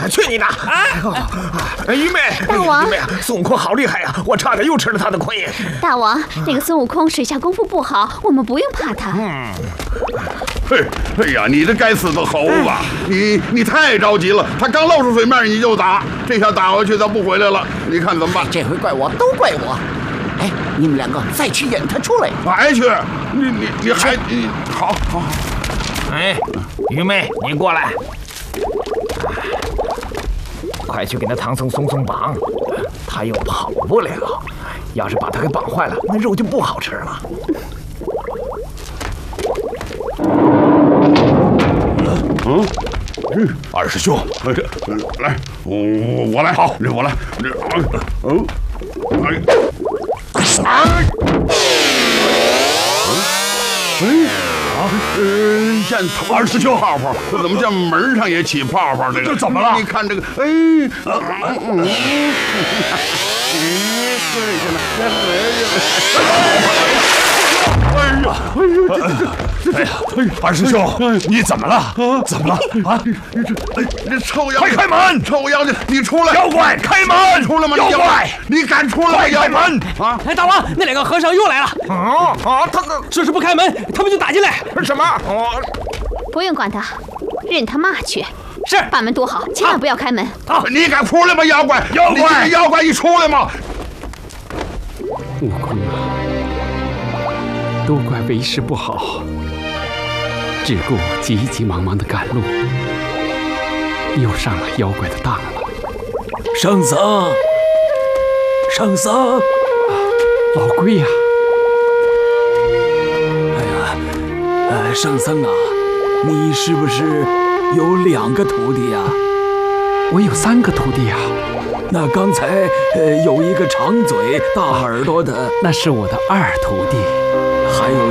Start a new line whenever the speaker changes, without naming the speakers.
去你的！愚昧，
大王，
愚昧，孙悟空好厉害呀！我差点又吃了他的亏。
大王，那个孙悟空水下功夫不好，我们不用怕他。
哎呀，你这该死的猴子！你太着急了，他刚露出水面你就打，这下打回去他不回来了，你看怎么办？
这回怪我，都怪我！哎，你们两个再去引他出来。
还去？你还好。
哎，愚昧，你过来，快去给那唐僧松绑，他又跑不了。要是把他给绑坏了，那肉就不好吃了。
二师兄，来，我来，好，我来，见二师兄泡泡，怎么见门上也起泡泡？这
怎么了？
你看这个，
哎呀，二师兄，你怎么了？怎么了？啊！
这臭妖，
快开门！
臭妖精，你出来！
妖怪，开门！
出来吗？
妖怪，
你敢出来？
快开门！
啊！
哎，大王，那两个和尚又来了。
他
这是不开门，他们就打进来。
什么？
不用管他，任他骂去。
是，
把门堵好，千万不要开门。
你敢出来吗？妖怪！你妖怪，你出来吗？
悟空啊，都怪为师不好，只顾急急忙忙的赶路，又上了妖怪的当了。
圣僧，圣僧，
老龟呀！
哎呀，圣僧啊，你是不是有2个徒弟呀？
我有3个徒弟呀。
那刚才有一个长嘴大耳朵的，
那是我的2徒弟。
还有